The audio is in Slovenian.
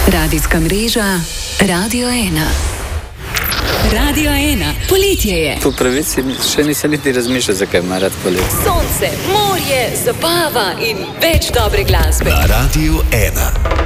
Radijska mreža Radio 1. Radio 1, poletje je. Po pravici še nisem niti razmišljal, zakaj ima rad poletje. Sonce, morje, zabava in več dobre glasbe. Na Radio 1.